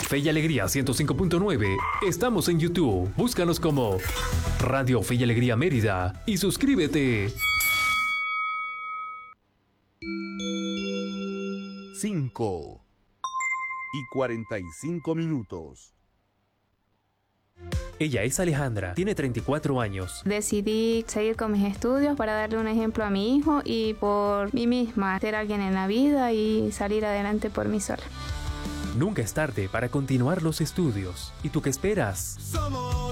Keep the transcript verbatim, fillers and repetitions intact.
Fe y Alegría ciento cinco punto nueve. Estamos en YouTube. Búscanos como Radio Fe y Alegría Mérida y suscríbete. cinco y cuarenta y cinco minutos. Ella es Alejandra, tiene treinta y cuatro años. Decidí seguir con mis estudios para darle un ejemplo a mi hijo y por mí misma, ser alguien en la vida y salir adelante por mí sola. Nunca es tarde para continuar los estudios. ¿Y tú qué esperas? Somos